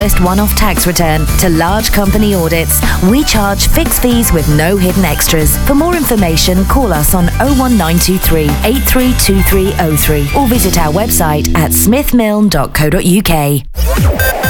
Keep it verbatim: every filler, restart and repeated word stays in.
one-off tax return to large company audits. We charge fixed fees with no hidden extras. For more information, call us on oh one nine two three, eight three two three oh three or visit our website at smith milne dot co dot uk.